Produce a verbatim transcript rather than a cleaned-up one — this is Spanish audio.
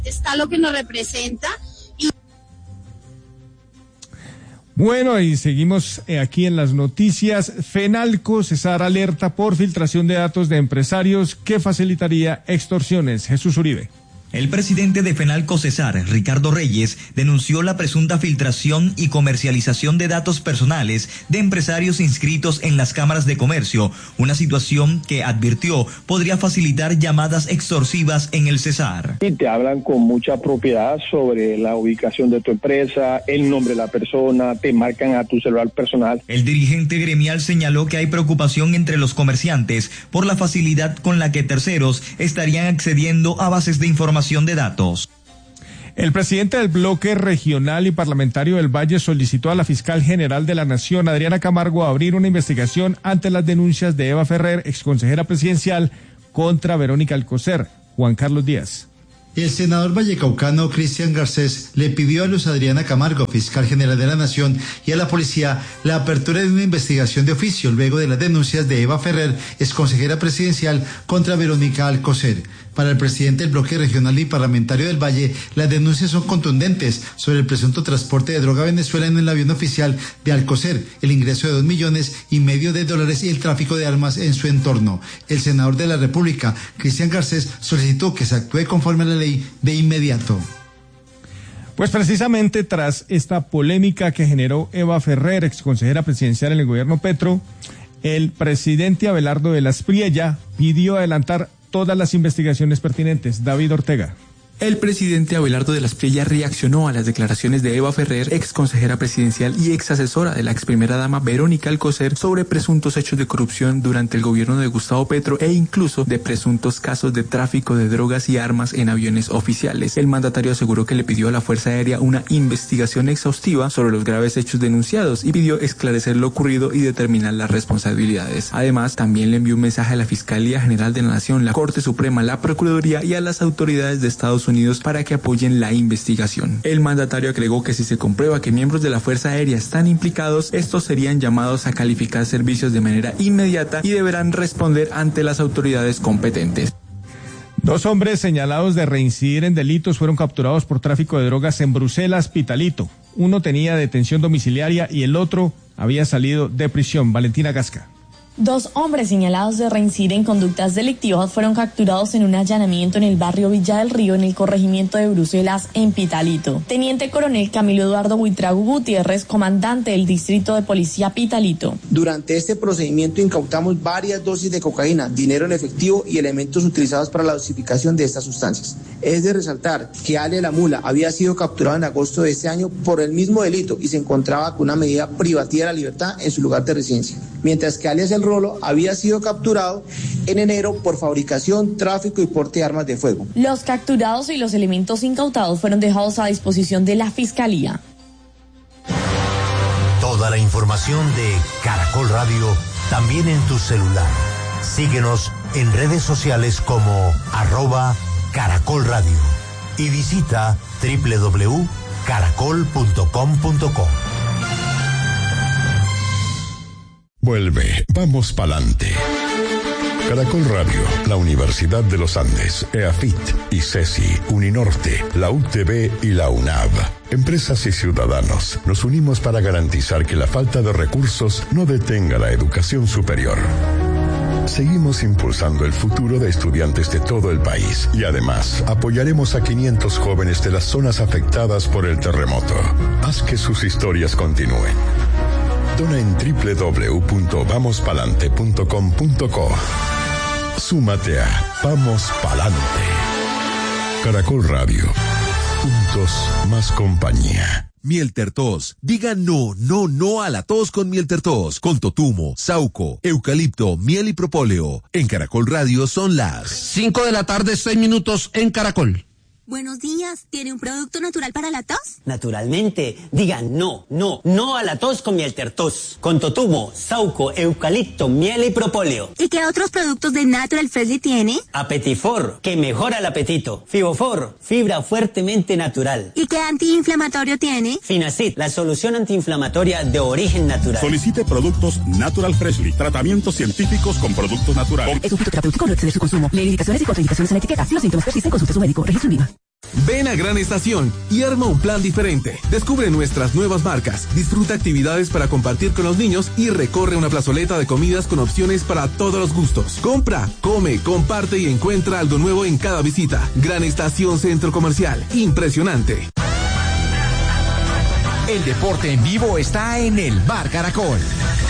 Está lo que nos representa. Y... Bueno, y seguimos aquí en las noticias. Fenalco cesar alerta por filtración de datos de empresarios que facilitaría extorsiones. Jesús Uribe. El presidente de Fenalco Cesar, Ricardo Reyes, denunció la presunta filtración y comercialización de datos personales de empresarios inscritos en las cámaras de comercio, una situación que advirtió podría facilitar llamadas extorsivas en el Cesar. Y te hablan con mucha propiedad sobre la ubicación de tu empresa, el nombre de la persona, te marcan a tu celular personal. El dirigente gremial señaló que hay preocupación entre los comerciantes por la facilidad con la que terceros estarían accediendo a bases de información de datos. El presidente del bloque regional y parlamentario del Valle solicitó a la fiscal general de la Nación, Adriana Camargo, abrir una investigación ante las denuncias de Eva Ferrer, exconsejera presidencial, contra Verónica Alcocer. Juan Carlos Díaz. El senador vallecaucano Cristian Garcés le pidió a Luz Adriana Camargo, fiscal general de la Nación, y a la policía la apertura de una investigación de oficio luego de las denuncias de Eva Ferrer, exconsejera presidencial, contra Verónica Alcocer. Para el presidente del bloque regional y parlamentario del Valle, las denuncias son contundentes sobre el presunto transporte de droga a Venezuela en el avión oficial de Alcocer, el ingreso de dos millones y medio de dólares y el tráfico de armas en su entorno. El senador de la República, Cristian Garcés, solicitó que se actúe conforme a la ley de inmediato. Pues precisamente tras esta polémica que generó Eva Ferrer, exconsejera presidencial en el gobierno Petro, el presidente Abelardo de la Espriella pidió adelantar todas las investigaciones pertinentes. David Ortega. El presidente Abelardo de la Espriella reaccionó a las declaraciones de Eva Ferrer, ex consejera presidencial y ex asesora de la ex primera dama Verónica Alcocer, sobre presuntos hechos de corrupción durante el gobierno de Gustavo Petro e incluso de presuntos casos de tráfico de drogas y armas en aviones oficiales. El mandatario aseguró que le pidió a la Fuerza Aérea una investigación exhaustiva sobre los graves hechos denunciados y pidió esclarecer lo ocurrido y determinar las responsabilidades. Además, también le envió un mensaje a la Fiscalía General de la Nación, la Corte Suprema, la Procuraduría y a las autoridades de Estados Unidos Unidos para que apoyen la investigación. El mandatario agregó que si se comprueba que miembros de la Fuerza Aérea están implicados, estos serían llamados a calificar servicios de manera inmediata y deberán responder ante las autoridades competentes. Dos hombres señalados de reincidir en delitos fueron capturados por tráfico de drogas en Bruselas, Pitalito. Uno tenía detención domiciliaria y el otro había salido de prisión. Valentina Gasca. Dos hombres señalados de reincidir en conductas delictivas fueron capturados en un allanamiento en el barrio Villa del Río, en el corregimiento de Bruselas, en Pitalito. Teniente coronel Camilo Eduardo Buitrago Gutiérrez, comandante del distrito de policía Pitalito. Durante este procedimiento incautamos varias dosis de cocaína, dinero en efectivo y elementos utilizados para la dosificación de estas sustancias. Es de resaltar que Ale la Mula había sido capturado en agosto de este año por el mismo delito y se encontraba con una medida privativa de la libertad en su lugar de residencia, mientras que alias El Rolo había sido capturado en enero por fabricación, tráfico y porte de armas de fuego. Los capturados y los elementos incautados fueron dejados a disposición de la Fiscalía. Toda la información de Caracol Radio también en tu celular. Síguenos en redes sociales como arroba Caracol Radio y visita doble u doble u doble u punto caracol punto com punto co. Vuelve, vamos pa'lante. Caracol Radio, la Universidad de los Andes, EAFIT, ICESI, Uninorte, la U T B y la UNAV. Empresas y ciudadanos, nos unimos para garantizar que la falta de recursos no detenga la educación superior. Seguimos impulsando el futuro de estudiantes de todo el país y además apoyaremos a quinientos jóvenes de las zonas afectadas por el terremoto. Haz que sus historias continúen. Dona en doble u doble u doble u punto vamos palante punto com punto co. Súmate a Vamos Palante. Caracol Radio. Juntos más compañía. Mieltertos. Diga no, no, no a la tos con Mieltertos. Con totumo, sauco, eucalipto, miel y propóleo. En Caracol Radio son las cinco de la tarde, seis minutos en Caracol. Buenos días, ¿tiene un producto natural para la tos? Naturalmente, diga no, no, no a la tos con Mieltertos. Con totumo, sauco, eucalipto, miel y propóleo. ¿Y qué otros productos de Natural Freshly tiene? Apetifor, que mejora el apetito. Fibofor, fibra fuertemente natural. ¿Y qué antiinflamatorio tiene? Finacid, la solución antiinflamatoria de origen natural. Solicite productos Natural Freshly, tratamientos científicos con productos naturales. Es un fitoterapéutico, no exceder su consumo. Lee indicaciones y contraindicaciones en la etiqueta. Si los síntomas persisten, consulte a su médico. Registro en viva. Ven a Gran Estación y arma un plan diferente. Descubre nuestras nuevas marcas, disfruta actividades para compartir con los niños y recorre una plazoleta de comidas con opciones para todos los gustos. Compra, come, comparte y encuentra algo nuevo en cada visita. Gran Estación Centro Comercial. Impresionante. El deporte en vivo está en el Bar Caracol.